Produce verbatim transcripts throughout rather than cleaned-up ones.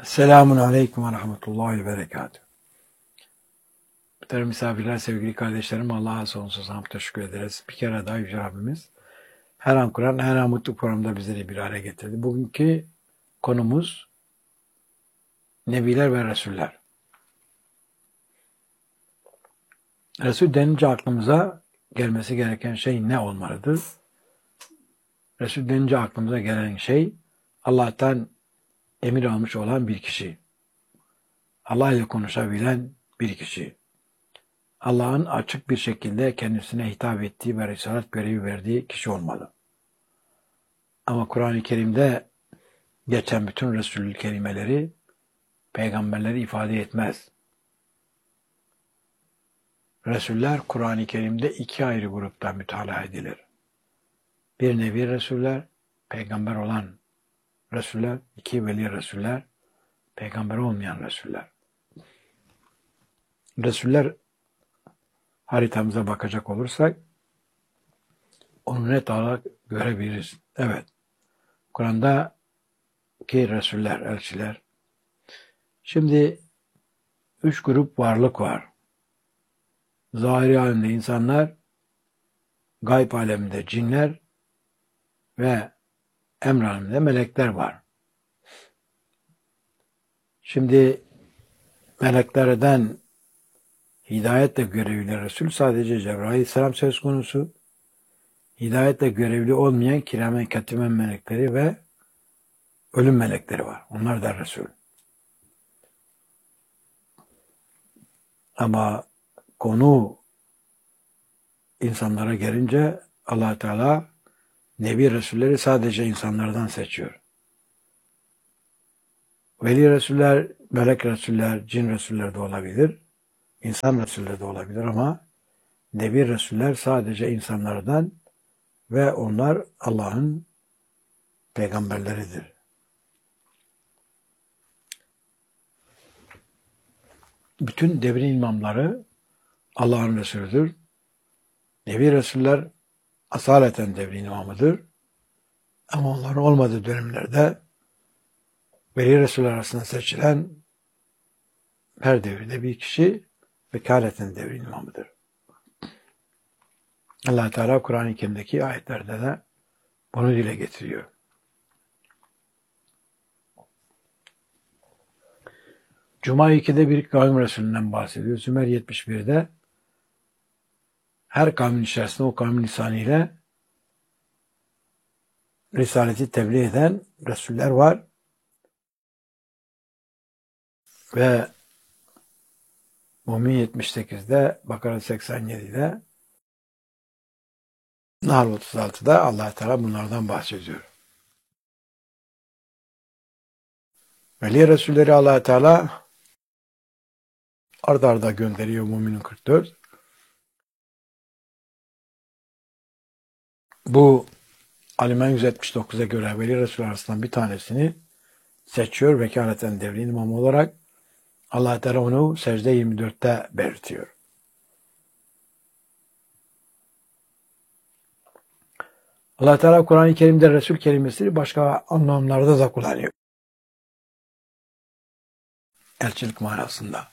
Selamun Aleyküm ve Rahmetullahi ve Berekatuhu. Muhterem misafirler, sevgili kardeşlerim, Allah'a sonsuz hamd teşekkür ederiz. Bir kere daha Yüce Rabbimiz her an Kur'an, her an mutlu programda bizleri bir araya getirdi. Bugünkü konumuz Nebiler ve Resuller. Resul denince aklımıza gelmesi gereken şey ne olmalıdır? Resul denince aklımıza gelen şey Allah'tan emir almış olan bir kişi. Allah ile konuşabilen bir kişi. Allah'ın açık bir şekilde kendisine hitap ettiği ve risalet görevi verdiği kişi olmalı. Ama Kur'an-ı Kerim'de geçen bütün Resulü kelimeleri peygamberleri ifade etmez. Resuller Kur'an-ı Kerim'de iki ayrı grupta mütalaa edilir. Bir nevi Resuller, peygamber olan Resuller, iki veli Resuller, peygamber olmayan Resuller. Resuller haritamıza bakacak olursak onu net olarak görebiliriz. Evet. Kur'an'daki Resuller, elçiler. Şimdi üç grup varlık var. Zahiri alemde insanlar, gayb aleminde cinler ve emr aleminde melekler var. Şimdi meleklerden hidayetle görevli Resul sadece Cebrail Aleyhisselam söz konusu. Hidayetle görevli olmayan kiramen katiben melekleri ve ölüm melekleri var. Onlar da Resul. Ama konu insanlara gelince Allah Teala Nebi Resulleri sadece insanlardan seçiyor. Veli Resuller, melek Resuller, cin Resuller de olabilir. İnsan Resulleri de olabilir ama Nebi Resuller sadece insanlardan ve onlar Allah'ın peygamberleridir. Bütün devrin imamları Allah'ın Resulüdür. Nebi Resuller asaleten devrin imamıdır. Ama onların olmadığı dönemlerde Veli Resuller arasında seçilen her devirde bir kişi vekaleten devrin imamıdır. Allah Teala Kur'an-ı Kerim'deki ayetlerde de bunu dile getiriyor. Cuma ikide bir kavim Resulü'nden bahsediyor. Zümer yetmiş birde her kavmin içerisinde o kavmin lisanıyla Risaleti tebliğ eden Resuller var. Ve Mümin yetmiş sekizde, Bakara seksen yedide, Nahl otuz altıda Allah Teala bunlardan bahsediyor. Veli Resulleri Allah Teala arda arda gönderiyor. Mümin'in kırk dört. Bu Alimen yüz yetmiş dokuza göre Veli Resul arasından bir tanesini seçiyor. Vekaleten devrin imamı olarak Allah Teala onu secde yirmi dörtte belirtiyor. Allah Teala Kur'an-ı Kerim'de Resul kelimesini başka anlamlarda da kullanıyor. Elçilik manasında.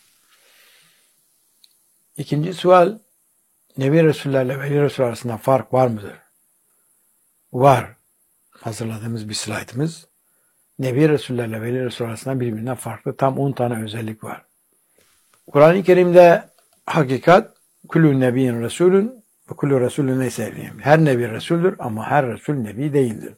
İkinci sual, Nebi Resullerle Veli Resul arasında fark var mıdır? Var. Hazırladığımız bir slaytımız. Nebi Resullerle Veli Resul arasında birbirinden farklı tam on tane özellik var. Kur'an-ı Kerim'de hakikat kullu nebiyyin resulün ve kullu resulün neyse evliyim. Her nebi resuldür ama her resul nebi değildir.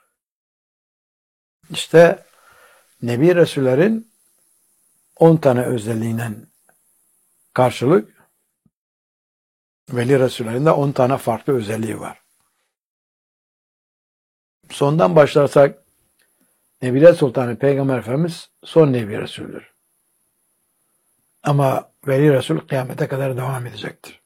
İşte Nebi Resullerin on tane özelliğinden karşılık Veli Resullerin de on tane farklı özelliği var. Sondan başlarsak Nebiler Sultanı Peygamber Efendimiz son Nebi Resul'dür. Ama Veli Resul kıyamete kadar devam edecektir.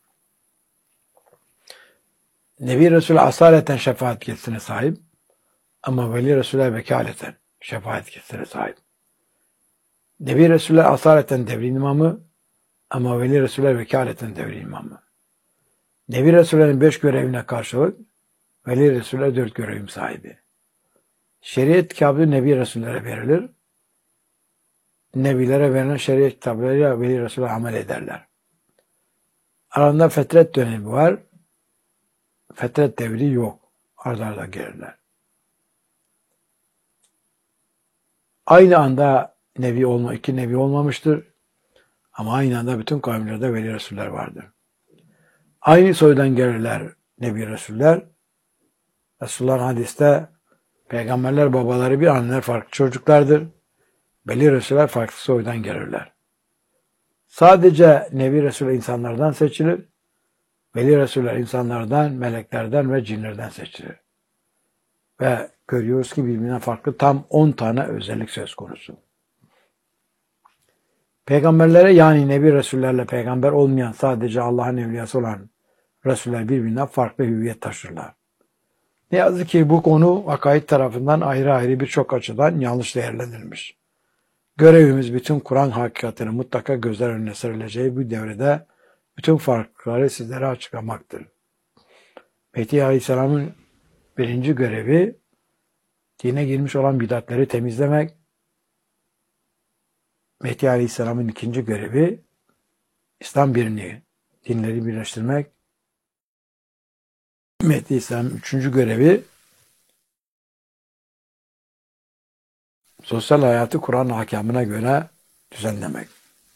Nebi Resul asaleten şefaat yetkisine sahip ama Veli Resul'e vekaleten şefaat yetkisine sahip. Nebi Resul'e asaleten devrin imamı ama Veli Resul'e vekaleten devrin imamı. Nebi Resul'lerin beş görevine karşılık Veli Resul'e dört görevim sahibi. Şeriat kitabı Nebi Resul'lere verilir. Nebilere verilen şeriat kitaplarıyla veli Resul'e amel ederler. Aralarında fetret dönemi var. Fetret devri yok. Arda arda gelirler. Aynı anda nebi olma, iki nebi olmamıştır. Ama aynı anda bütün kavimlerde veli Resuller vardır. Aynı soydan gelirler nebi Resuller. Resulullah'ın hadiste peygamberler babaları bir, anneler farklı çocuklardır. Veli Resuller farklı soydan gelirler. Sadece nebi Resuller insanlardan seçilir. Veli Resuller insanlardan, meleklerden ve cinlerden seçilir. Ve görüyoruz ki birbirinden farklı tam on tane özellik söz konusu. Peygamberlere, yani nebi Resullerle peygamber olmayan, sadece Allah'ın evliyası olan Resuller birbirinden farklı hüviyet taşırlar. Ne yazık ki bu konu akaid tarafından ayrı ayrı birçok açıdan yanlış değerlendirilmiş. Görevimiz bütün Kur'an hakikatini mutlaka gözler önüne serileceği bu devrede bütün farkları sizlere açıklamaktır. Mehdi Aleyhisselam'ın birinci görevi dine girmiş olan bidatleri temizlemek. Mehdi Aleyhisselam'ın ikinci görevi İslam birliği, dinleri birleştirmek. Mehdi Aleyhisselam'ın üçüncü görevi sosyal hayatı Kur'an ahkamına göre düzenlemek.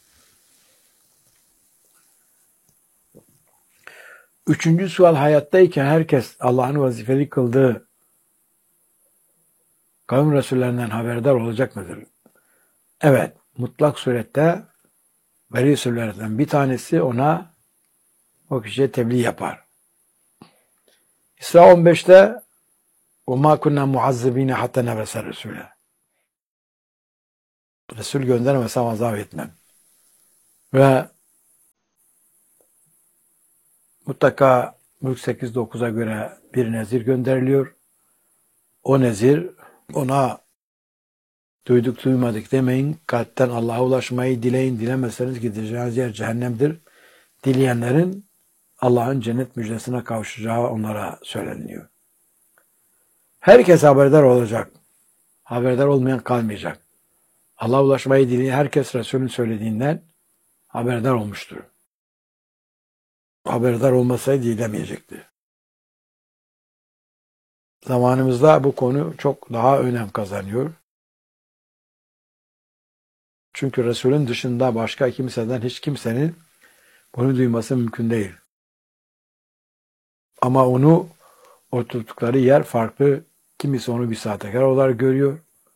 Üçüncü sual, hayattayken herkes Allah'ın vazifeli kıldığı kavim Resullerinden haberdar olacak mıdır? Evet, mutlak surette veli Resullerden bir tanesi ona, o kişiye tebliğ yapar. İsra on beşte وَمَا كُنَّا مُعَذِّب۪ينَ حَتَّى نَبَسَ رَسُولًا Resul göndermesem azap etmem. Ve mutlaka Mülk sekiz dokuza göre bir nezir gönderiliyor. O nezir, ona duyduk duymadık demeyin, kalpten Allah'a ulaşmayı dileyin, dilemezseniz gideceğiniz yer cehennemdir. Dileyenlerin Allah'ın cennet müjdesine kavuşacağı onlara söyleniyor. Herkes haberdar olacak. Haberdar olmayan kalmayacak. Allah'a ulaşmayı dileyen herkes Resul'ün söylediğinden haberdar olmuştur. Haberdar olmasaydı dilemeyecekti. Zamanımızda bu konu çok daha önem kazanıyor. Çünkü Resul'ün dışında başka kimseden hiç kimsenin bunu duyması mümkün değil. Ama onu oturttukları yer farklı. Kimisi onu bir sahtekar olarak görüyor,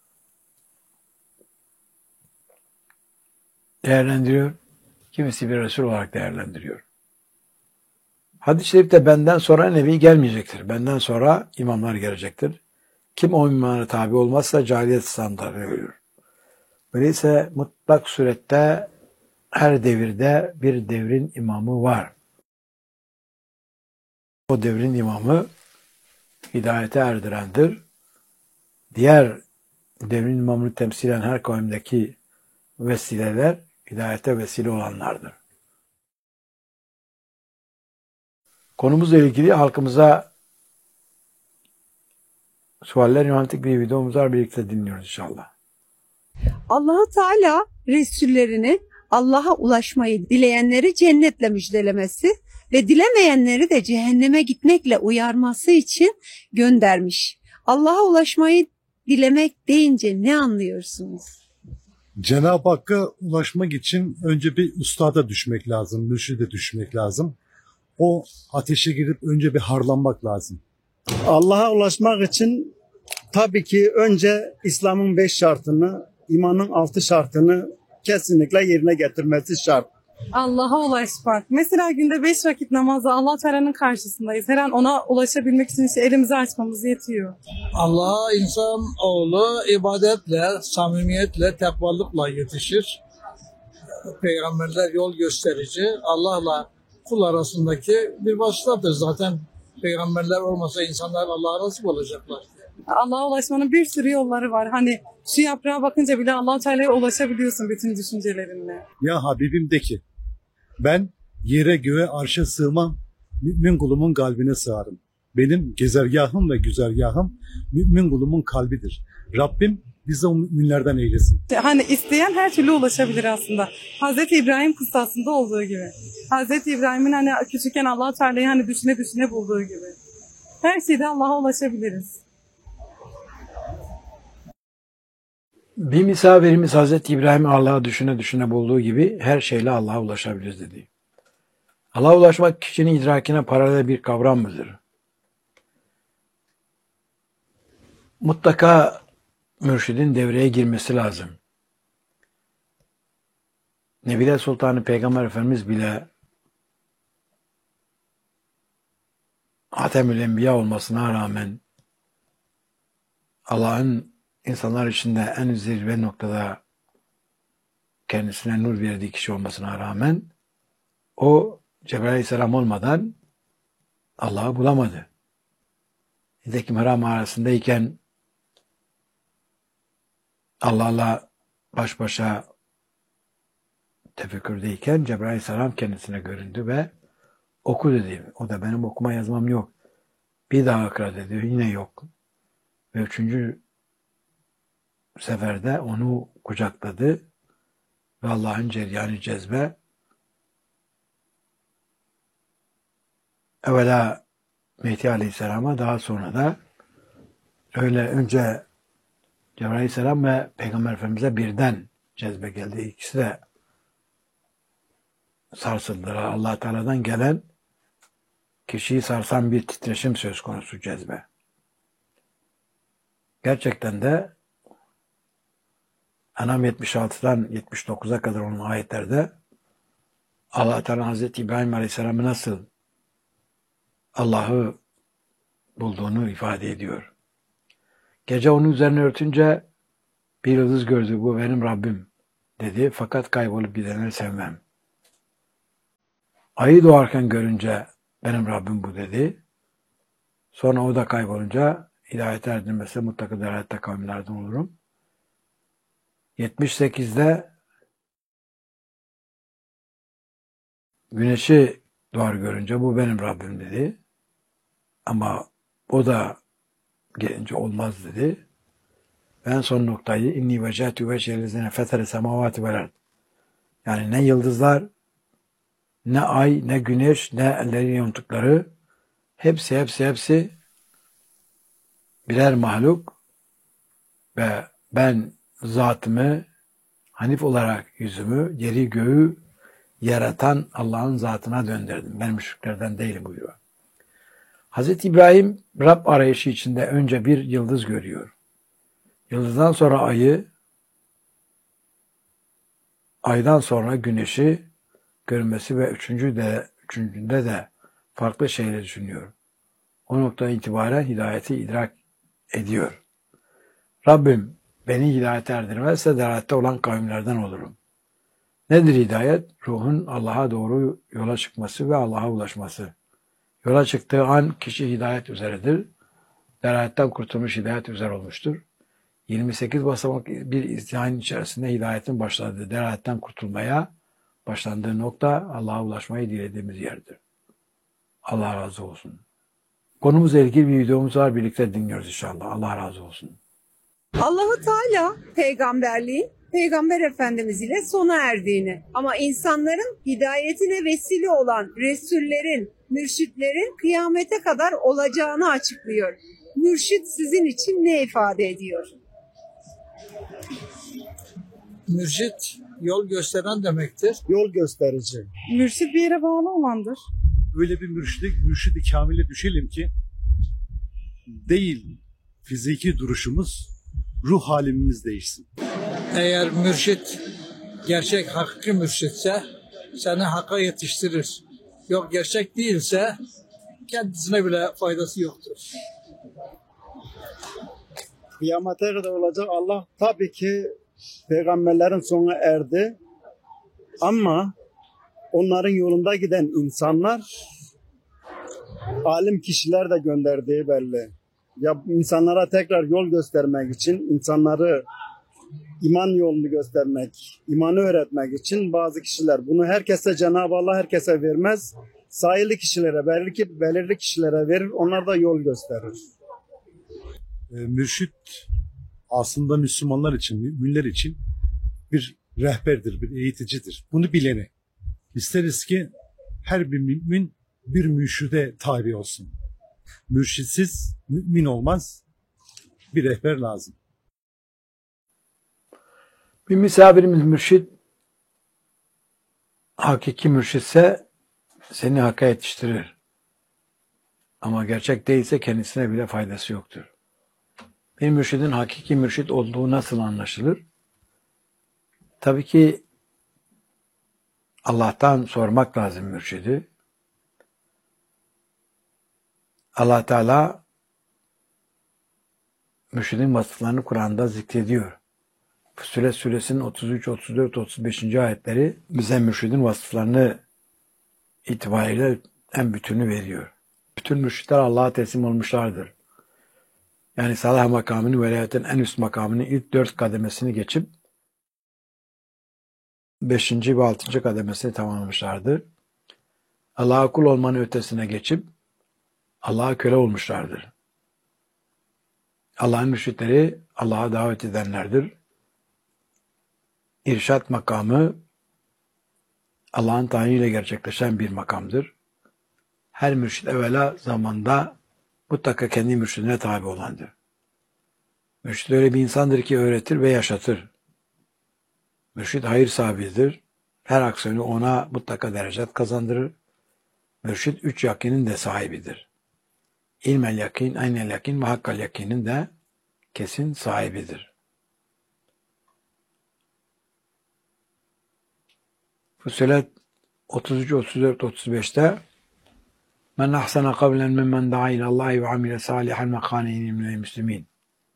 değerlendiriyor. Kimisi bir Resul olarak değerlendiriyor. Hadis-i şerifte benden sonra nebi gelmeyecektir. Benden sonra imamlar gelecektir. Kim o imamlara tabi olmazsa cahiliyet standartını görüyor. Öyleyse mutlak surette her devirde bir devrin imamı var. O devrin imamı hidayete erdirendir. Diğer devrin imamını temsilen her kavimdeki vesileler hidayete vesile olanlardır. Konumuzla ilgili halkımıza sualler yönelik bir videomuz var, birlikte dinliyoruz inşallah. Allah-u Teala Resullerini Allah'a ulaşmayı dileyenleri cennetle müjdelemesi ve dilemeyenleri de cehenneme gitmekle uyarması için göndermiş. Allah'a ulaşmayı dilemek deyince ne anlıyorsunuz? Cenab-ı Hakk'a ulaşmak için önce bir ustada düşmek lazım, mürşide düşmek lazım. O ateşe girip önce bir harlanmak lazım. Allah'a ulaşmak için tabii ki önce İslam'ın beş şartını, imanın altı şartını kesinlikle yerine getirmesi şart. Allah'a ulaşmak. Mesela günde beş vakit namazda Allah Teala'nın karşısındayız. Her an ona ulaşabilmek için işte elimizi açmamız yetiyor. Allah'a insan oğlu ibadetle, samimiyetle, tekvalıkla yetişir. Peygamberler yol gösterici. Allah'la kul arasındaki bir vasıtadır. Zaten peygamberler olmasa insanlar Allah'a nasip olacaklar. Allah'a ulaşmanın bir sürü yolları var. Hani şu yaprağa bakınca bile Allah Teala'ya ulaşabiliyorsun bütün düşüncelerinle. Ya Habibim de ki, ben yere göğe arşa sığmam, mümin kulumun kalbine sığarım. Benim gezergahım ve güzergahım mümin kulumun kalbidir. Rabbim bizi o müminlerden eylesin. Hani isteyen her türlü ulaşabilir aslında. Hazreti İbrahim kıssasında olduğu gibi. Hazreti İbrahim'in hani küçükken Allah-u Teala'yı hani düşüne düşüne bulduğu gibi. Her şeyde Allah'a ulaşabiliriz. Bir misafirimiz Hazreti İbrahim'i Allah'a düşüne düşüne bulduğu gibi her şeyle Allah'a ulaşabiliriz dedi. Allah'a ulaşmak kişinin idrakine paralel bir kavram mıdır? Mutlaka mürşidin devreye girmesi lazım. Nebiler Sultanı Peygamber Efendimiz bile Hatemül Enbiya olmasına rağmen Allah'ın insanlar içinde en zirve noktada kendisine nur verdiği kişi olmasına rağmen o Cebrail Aleyhisselam olmadan Allah'ı bulamadı. Nitekim Hira mağarasındayken Allah'la baş başa tefekkürdeyken Cebrail Aleyhisselam kendisine göründü ve oku dedi. O da benim okuma yazmam yok. Bir daha okra dedi. Yine yok. Ve üçüncü seferde onu kucakladı ve Allah'ın ceryanı cezbe evvela Mehdi Aleyhisselam'a, daha sonra da öyle önce Cebrail Aleyhisselam ve Peygamber Efendimiz'e birden cezbe geldi. İkisi de sarsıldılar. Allah Teala'dan gelen kişiyi sarsan bir titreşim söz konusu cezbe. Gerçekten de En'am yetmiş altıdan yetmiş dokuza kadar olan ayetlerde Allah Teala Hazreti İbrahim Aleyhisselam'ı nasıl Allah'ı bulduğunu ifade ediyor. Gece onun üzerine örtünce bir yıldız gördü. Bu benim Rabbim dedi. Fakat kaybolup gidenleri sevmem. Ayı doğarken görünce benim Rabbim bu dedi. Sonra o da kaybolunca hidayete erdirmese mutlaka derayette kavimlerden olurum. yetmiş sekizde güneşi doğar görünce bu benim Rabbim dedi. Ama o da gelince olmaz dedi. En son noktayı inni vecehtu vecehellezine fetere semavati vel ard. Yani ne yıldızlar, ne ay, ne güneş, ne ellerin yonttukları hepsi hepsi hepsi birer mahluk ve ben zatımı hanif olarak yüzümü yeri göğü yaratan Allah'ın zatına döndürdüm. Ben müşriklerden değilim buyuruyor. Hazreti İbrahim Rab arayışı içinde önce bir yıldız görüyor. Yıldızdan sonra ayı, aydan sonra güneşi görmesi ve üçüncü de, üçüncünde de farklı şeyleri düşünüyor. O noktadan itibaren hidayeti idrak ediyor. Rabbim beni hidayete erdirmezse derayette olan kavimlerden olurum. Nedir hidayet? Ruhun Allah'a doğru yola çıkması ve Allah'a ulaşması. Yola çıktığı an kişi hidayet üzeredir. Derayetten kurtulmuş, hidayet üzere olmuştur. yirmi sekiz basamak bir izdihan içerisinde hidayetin başladığı, derayetten kurtulmaya başlandığı nokta Allah'a ulaşmayı dilediğimiz yerdir. Allah razı olsun. Konumuzla ilgili bir videomuz var. Birlikte dinliyoruz inşallah. Allah razı olsun. Allah-u Teala peygamberliğin Peygamber Efendimiz ile sona erdiğini ama insanların hidayetine vesile olan Resullerin, mürşitlerin kıyamete kadar olacağını açıklıyor. Mürşit sizin için ne ifade ediyor? Mürşit yol gösteren demektir. Yol gösterici. Mürşit bir yere bağlı olandır. Öyle bir mürşidi, mürşidi kamile düşelim ki değil fiziki duruşumuz, ruh halimiz değişsin. Eğer mürşit gerçek hakiki mürşitse seni hakka yetiştirir. Yok gerçek değilse kendisine bile faydası yoktur. Kıyamete kadar olacak. Allah tabii ki peygamberlerin sonuna erdi. Ama onların yolunda giden insanlar, alim kişiler de gönderdiği belli. Ya insanlara tekrar yol göstermek için, insanları iman yolunu göstermek, imanı öğretmek için bazı kişiler, bunu herkese Cenab-ı Allah herkese vermez. Sayılı kişilere, belirli, belirli kişilere verir, onlar da yol gösterir. E, mürşit aslında Müslümanlar için, müminler için bir rehberdir, bir eğiticidir. Bunu bilene. İsteriz ki her bir mümin bir mürşide tabi olsun. Mürşitsiz mümin olmaz, bir rehber lazım. Bir misafirimiz mürşit, hakiki mürşitse seni hakka yetiştirir. Ama gerçek değilse kendisine bile faydası yoktur. Bir mürşidin hakiki mürşit olduğu nasıl anlaşılır? Tabii ki Allah'tan sormak lazım mürşidi. Allah Teala mürşidin vasıflarını Kur'an'da zikrediyor. Fussilet suresinin otuz üç, otuz dört, otuz beşinci ayetleri bize mürşidin vasıflarını itibariyle en bütünü veriyor. Bütün mürşitler Allah'a teslim olmuşlardır. Yani salah makamını, velayetin en üst makamını, ilk dört kademesini geçip beşinci ve altıncı kademesini tamamlamışlardır. Allah'a kul olmanın ötesine geçip Allah'a köle olmuşlardır. Allah'ın mürşitleri Allah'a davet edenlerdir. İrşat makamı Allah'ın tayiniyle gerçekleşen bir makamdır. Her mürşit evvela zamanda mutlaka kendi mürşidine tabi olandır. Mürşid öyle bir insandır ki öğretir ve yaşatır. Mürşid hayır sahibidir. Her aksiyonu ona mutlaka derecet kazandırır. Mürşid üç yakinin de sahibidir. İlmel yakin, aynel yakin ve hakkal yakinin de kesin sahibidir. Fussilet otuz üç, otuz dört, otuz beşte Men ahsana kavlen mimmen da'a ilallahi ve amile salihan ve kâne minel müslimin.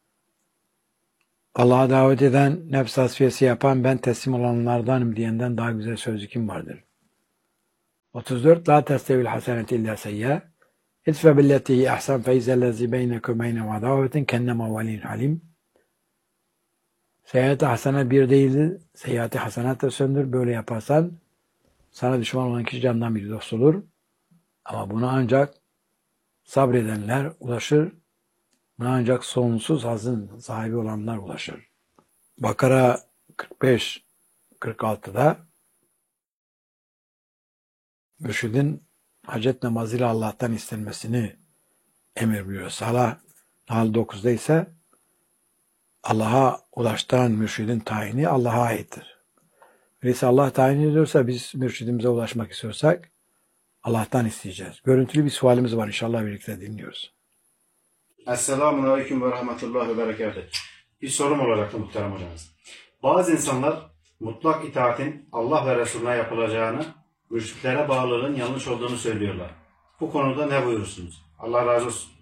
Allah'a davet eden, nefs tasfiyesi yapan, ben teslim olanlardanım diyenden daha güzel sözü kim vardır? otuz dört La testevil haseneti illa seyye İdfe billetihi ahsan feyzellezi beyneke beyne ve davetin kennema velin halim. Seyyat-ı hasene bir değildir. Seyyat-ı hasenat da söndür. Böyle yaparsan sana düşman olan kişi candan bir dost olur. Ama buna ancak sabredenler ulaşır. Buna ancak sonsuz hazın sahibi olanlar ulaşır. Bakara kırk beş kırk altıda mürşidin hacet namazıyla Allah'tan istenmesini emir buyuruyor. Salah hal dokuzda ise Allah'a ulaştıran mürşidin tayini Allah'a aittir. Öyleyse Allah tayin ediyorsa biz mürşidimize ulaşmak istiyorsak Allah'tan isteyeceğiz. Görüntülü bir sualimiz var, inşallah birlikte dinliyoruz. Esselamun Aleyküm ve Rahmetullah ve Berekatuhu. Bir sorum olacaktı muhterem hocamız. Bazı insanlar mutlak itaatin Allah ve Resulüne yapılacağını, mürşitlere bağlılığın yanlış olduğunu söylüyorlar. Bu konuda ne buyurursunuz? Allah razı olsun.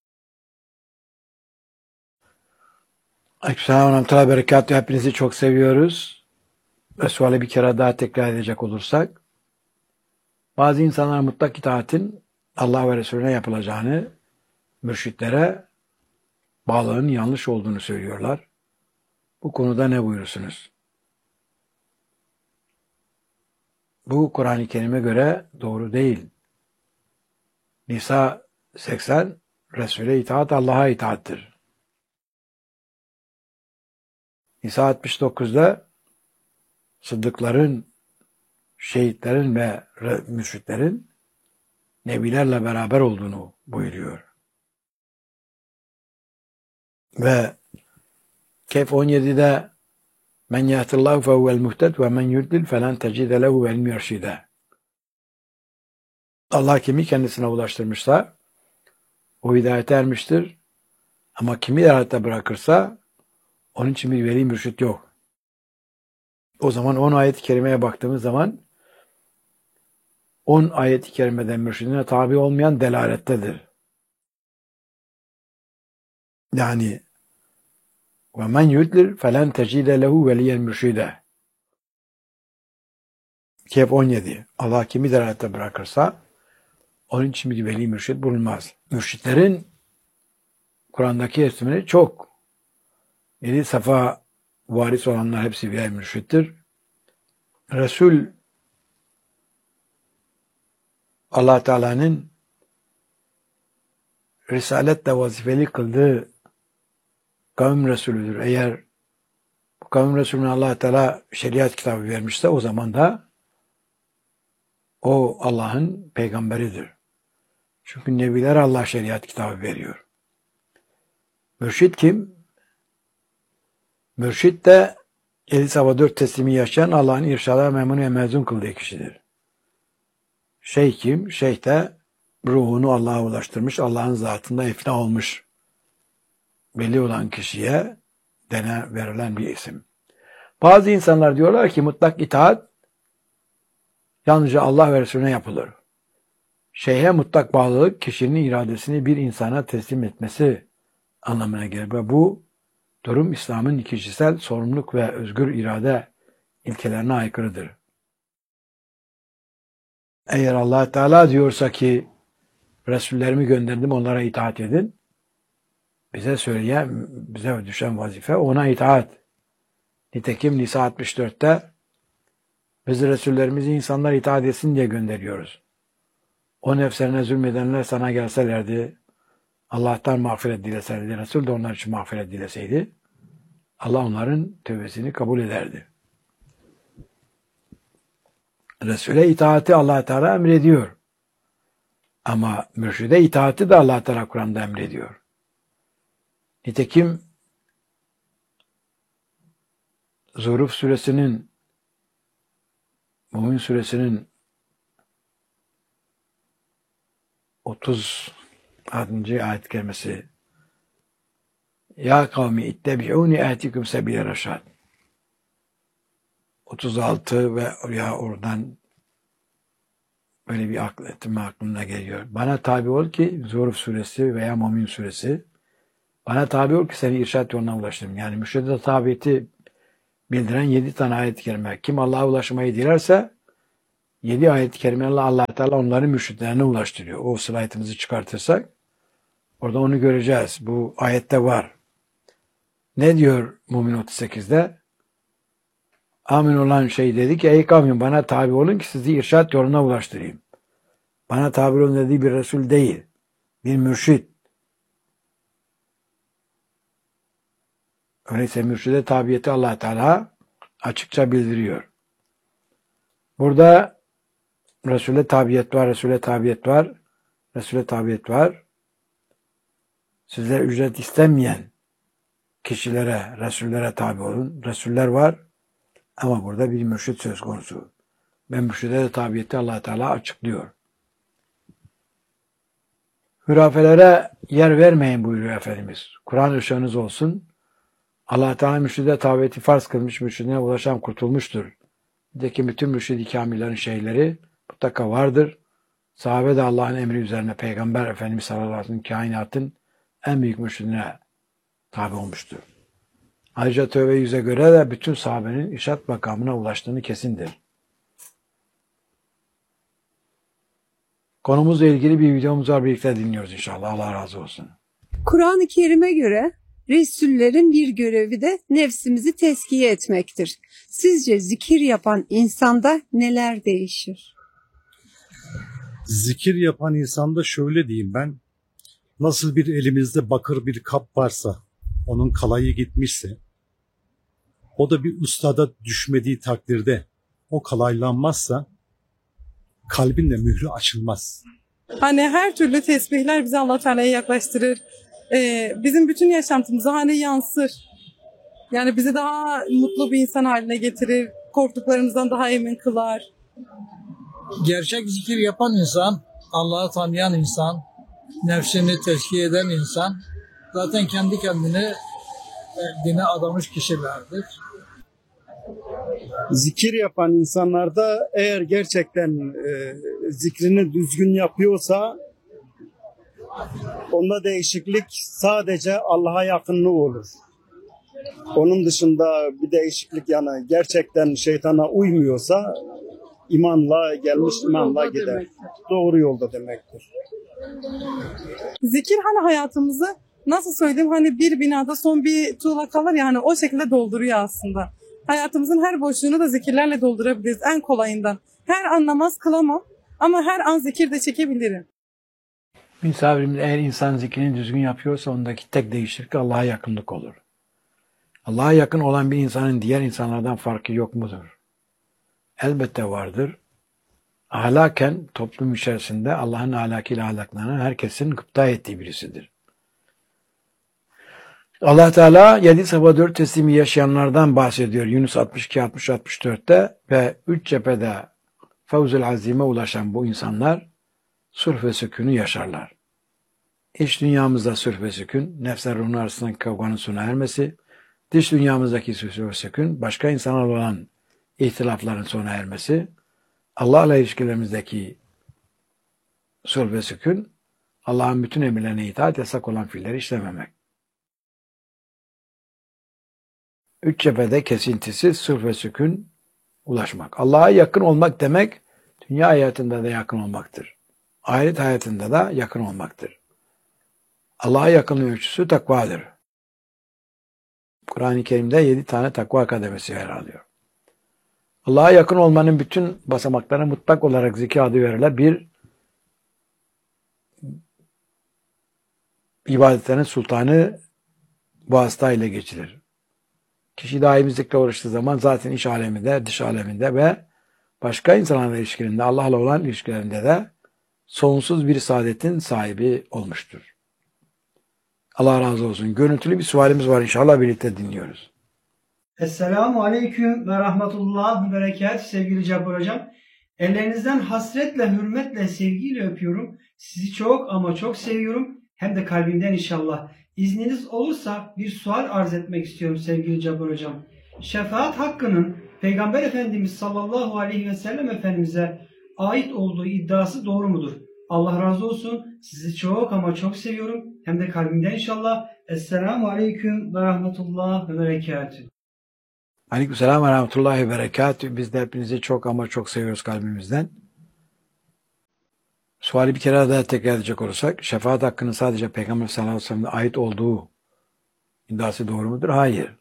Aleykümselam ve rahmetullahi ve berekatuhu. Hepinizi çok seviyoruz. Ve suali bir kere daha tekrar edecek olursak, bazı insanlar mutlak itaatin Allah ve Resulüne yapılacağını, mürşitlere bağlılığın yanlış olduğunu söylüyorlar. Bu konuda ne buyurursunuz? Bu Kur'an-ı Kerim'e göre doğru değil. Nisa seksen, Resul'e itaat Allah'a itaattir. Nisa altmış dokuzda sıddıkların, şehitlerin ve mürşitlerin nebilerle beraber olduğunu buyuruyor. Ve Kehf on yedide men yahdillahu fehuvel muhted ve men yudlil felen tecide lehu vel mürşide. Allah kimi kendisine ulaştırmışsa o hidayete ermiştir. Ama kimi hidayete bırakırsa onun için bir veli mürşit yok. O zaman on ayet-i kerimeye baktığımız zaman on ayet-i kerimeden mürşidine tabi olmayan delalettedir. Yani وَمَنْ يُدْلِرْ فَلَنْ تَجِيدَ لَهُ وَلِيًّا مُرْشِدًا. Kehf on yedi. Allah kimi delalette bırakırsa onun için bir veli mürşid bulunmaz. Mürşitlerin Kur'an'daki isimleri çok. Yedi safa varis olanlar hepsi birer mürşittir. Resul Allah Teala'nın risaletle vazifeli kıldığı kavim Resulüdür. Eğer bu kavim Resulüne Allah Teala şeriat kitabı vermişse o zaman da o Allah'ın peygamberidir. Çünkü nebiler Allah şeriat kitabı veriyor. Mürşit kim? Mürşit de yedi sabah dört teslimi yaşayan Allah'ın irşada memnun ve mezun kıldığı kişidir. Şeyh kim? Şeyh de ruhunu Allah'a ulaştırmış, Allah'ın zatında ifna olmuş, belli olan kişiye dene verilen bir isim. Bazı insanlar diyorlar ki mutlak itaat yalnızca Allah ve Resulüne yapılır. Şeyhe mutlak bağlılık kişinin iradesini bir insana teslim etmesi anlamına gelir. Ve bu durum İslam'ın kişisel sorumluluk ve özgür irade ilkelerine aykırıdır. Eğer Allah Teala diyorsa ki Resullerimi gönderdim onlara itaat edin, bize söyleyen, bize düşen vazife ona itaat. Nitekim Nisa altmış dörtte biz Resullerimizi insanlar itaat etsin diye gönderiyoruz. O nefslerine zulmedenler sana gelselerdi, Allah'tan mağfiret dileselerdi, Resul de onlar için mağfiret dileseydi, Allah onların tövbesini kabul ederdi. Resul'e itaati Allah Teala emrediyor. Ama mürşide itaati de Allah Teala Kur'an'da emrediyor. Nitekim Zuhruf suresinin, Mümin suresinin otuz altıncı ayet kerimesi Ya kavmi ittebi'uni ehtikum sebile reşad. otuz altı ve ya oradan böyle bir akıl etme aklımda geliyor. Bana tabi ol ki Zuhruf suresi veya Mümin suresi bana tabi ol ki seni irşad yoluna ulaştırayım. Yani mürşide tabiyeti bildiren yedi tane ayet-i kerime. Kim Allah'a ulaşmayı dilerse yedi ayet-i kerimelerle Allah Teala onların mürşitlerine ulaştırıyor. O slaytımızı çıkartırsak orada onu göreceğiz. Bu ayette var. Ne diyor Mümin otuz sekizde? Amin olan şey dedi ki ey kavmin bana tabi olun ki sizi irşad yoluna ulaştırayım. Bana tabi olun dediği bir Resul değil. Bir mürşit. Öyleyse mürşide tabiyeti Allah Teala açıkça bildiriyor. Burada Resul'e tabiyet var, Resul'e tabiyet var, Resul'e tabiyet var. Sizler ücret istemeyen kişilere, Resullere tabi olun. Resuller var ama burada bir mürşit söz konusu. Ve mürşide de tabiyeti Allah Teala açıklıyor. Hürafelere yer vermeyin buyuruyor Efendimiz. Kur'an ışığınız olsun. Allah Teala mürşide tabiyeti farz kılmış, mürşidine ulaşan kurtulmuştur. Nitekim bütün mürşid-i kamillerin şeyleri mutlaka vardır. Sahabe de Allah'ın emri üzerine Peygamber Efendimiz sallallahu aleyhi ve sellem kainatın en büyük mürşidine tabi olmuştur. Ayrıca Tevbe yüze göre de bütün sahabenin irşad makamına ulaştığını kesindir. Konumuzla ilgili bir videomuz var, birlikte dinliyoruz inşallah. Allah razı olsun. Kur'an-ı Kerim'e göre Resullerin bir görevi de nefsimizi tezkiye etmektir. Sizce zikir yapan insanda neler değişir? Zikir yapan insanda şöyle diyeyim ben, nasıl bir elimizde bakır bir kap varsa, onun kalayı gitmişse, o da bir ustada düşmediği takdirde o kalaylanmazsa, kalbinle mührü açılmaz. Hani her türlü tesbihler bizi Allah Teala'ya yaklaştırır. Ee, bizim bütün yaşantımıza hani yansır. Yani bizi daha mutlu bir insan haline getirir. Korktuklarımızdan daha emin kılar. Gerçek zikir yapan insan, Allah'ı tanıyan insan, nefsini tezkiye eden insan, zaten kendi kendini dine adamış kişilerdir. Zikir yapan insanlarda eğer gerçekten e, zikrini düzgün yapıyorsa onda değişiklik sadece Allah'a yakınlığı olur. Onun dışında bir değişiklik yani gerçekten şeytana uymuyorsa imanla gelmiş imanla gider. Doğru yolda demektir. Zikir hani hayatımızı nasıl söyleyeyim hani bir binada son bir tuğla kalır ya hani o şekilde dolduruyor aslında. Hayatımızın her boşluğunu da zikirlerle doldurabiliriz en kolayından. Her an namaz kılamam ama her an zikir de çekebilirim. Misafirimiz eğer insan zikrini düzgün yapıyorsa ondaki tek değişiklik Allah'a yakınlık olur. Allah'a yakın olan bir insanın diğer insanlardan farkı yok mudur? Elbette vardır. Ahlaken toplum içerisinde Allah'ın ahlakıyla ahlaklanan herkesin gıpta ettiği birisidir. Allah Teala yedi sabah dört teslimi yaşayanlardan bahsediyor. Yunus altmış iki altmış altmış dörtte ve üç cephede fevzül azime ulaşan bu insanlar sulh ve sükûnü yaşarlar. İç dünyamızda sulh ve sükûn, nefsler ruhun arasındaki kavganın sona ermesi, dış dünyamızdaki sulh ve sükûn, başka insanlarla olan ihtilafların sona ermesi, Allah'la ilişkilerimizdeki sulh ve sükûn, Allah'ın bütün emirlerine itaat, yasak olan fiilleri işlememek. Üç cephede kesintisiz sulh ve sükûn ulaşmak. Allah'a yakın olmak demek, dünya hayatında da yakın olmaktır. Ahiret hayatında da yakın olmaktır. Allah'a yakınlığı ölçüsü takvadır. Kur'an-ı Kerim'de yedi tane takva kademesi yer alıyor. Allah'a yakın olmanın bütün basamaklarına mutlak olarak zikir adı verilen bir ibadetlerin sultanı vasıtayla geçilir. Kişi daimi zikre uğraştığı zaman zaten iç aleminde, dış aleminde ve başka insanlarla ilişkilerinde, Allah'la olan ilişkilerinde de sonsuz bir saadetin sahibi olmuştur. Allah razı olsun. Görüntülü bir sualimiz var. İnşallah birlikte dinliyoruz. Esselamu Aleyküm ve Rahmetullah ve Berekat sevgili Cabbar Hocam. Ellerinizden hasretle, hürmetle, sevgiyle öpüyorum. Sizi çok ama çok seviyorum. Hem de kalbimden inşallah. İzniniz olursa bir sual arz etmek istiyorum sevgili Cabbar Hocam. Şefaat hakkının Peygamber Efendimiz sallallahu aleyhi ve sellem Efendimiz'e ait olduğu iddiası doğru mudur? Allah razı olsun. Sizi çok ama çok seviyorum. Hem de kalbimden inşallah. Esselamu Aleyküm ve Rahmetullah ve Berekatühü. Aleykümselam ve rahmetullahi ve berekatühü. Biz de hepinizi çok ama çok seviyoruz kalbimizden. Suali bir kere daha tekrar edecek olursak, şefaat hakkının sadece Peygamber sallallahu aleyhi ve sellem'e ait olduğu iddiası doğru mudur? Hayır.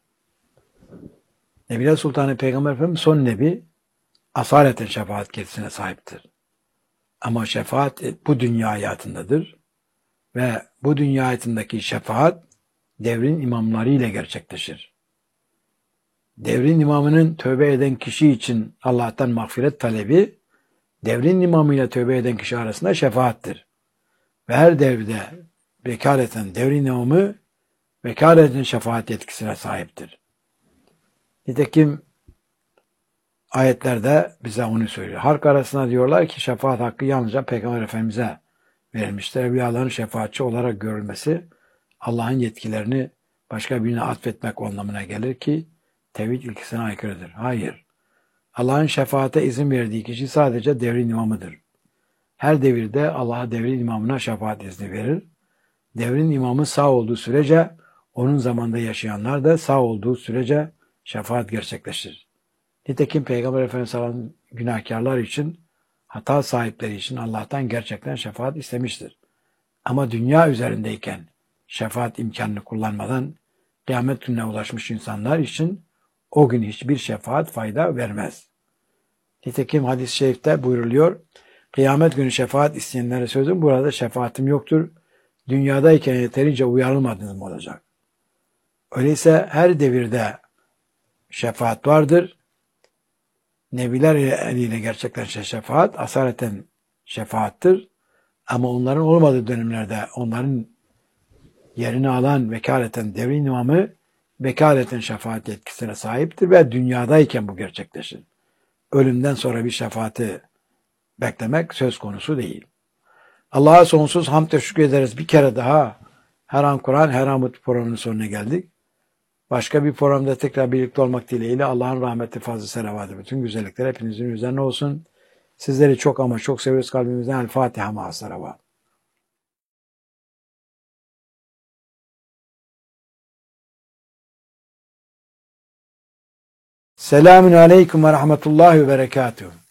Nebiler Sultanı Peygamber Efendimiz son nebi, asaleten şefaat yetkisine sahiptir. Ama şefaat bu dünya hayatındadır ve bu dünya hayatındaki şefaat devrin imamları ile gerçekleşir. Devrin imamının tövbe eden kişi için Allah'tan mağfiret talebi, devrin imamıyla tövbe eden kişi arasında şefaattir. Ve her devrde vekaleten devrin imamı vekaleten şefaat yetkisine sahiptir. Nitekim ayetlerde bize onu söylüyor. Halk arasında diyorlar ki şefaat hakkı yalnızca Peygamber Efendimiz'e verilmiştir. Evliyaların şefaatçi olarak görülmesi Allah'ın yetkilerini başka birine atfetmek anlamına gelir ki tevhid ilkesine aykırıdır. Hayır. Allah'ın şefaate izin verdiği kişi sadece devrin imamıdır. Her devirde Allah devrin imamına şefaat izni verir. Devrin imamı sağ olduğu sürece onun zamanında yaşayanlar da sağ olduğu sürece şefaat gerçekleşir. Nitekim Peygamber Efendimiz sallallahu aleyhi ve sellem günahkarlar için, hata sahipleri için Allah'tan gerçekten şefaat istemiştir. Ama dünya üzerindeyken şefaat imkanını kullanmadan kıyamet gününe ulaşmış insanlar için o gün hiçbir şefaat fayda vermez. Nitekim hadis-i şerifte buyruluyor, kıyamet günü şefaat isteyenlere sözüm, burada şefaatim yoktur. Dünyadayken yeterince uyarılmadınız mı olacak? Öyleyse her devirde şefaat vardır. Nebiler eliyle gerçekleşen şefaat asaleten şefaattir. Ama onların olmadığı dönemlerde onların yerini alan vekaleten devrin imamı vekaleten şefaat yetkisine sahiptir ve dünyadayken bu gerçekleşir. Ölümden sonra bir şefaati beklemek söz konusu değil. Allah'a sonsuz hamd ve şükür ederiz. Bir kere daha her an Kur'an, her an Mutlu programının sonuna geldik. Başka bir programda tekrar birlikte olmak dileğiyle Allah'ın rahmeti, fazla selavatı, bütün güzellikler hepinizin üzerine olsun. Sizleri çok ama çok seviyoruz kalbimizden. El Fatiha ma'a salavat. Selamun aleyküm ve rahmetullahi ve berekatuhu.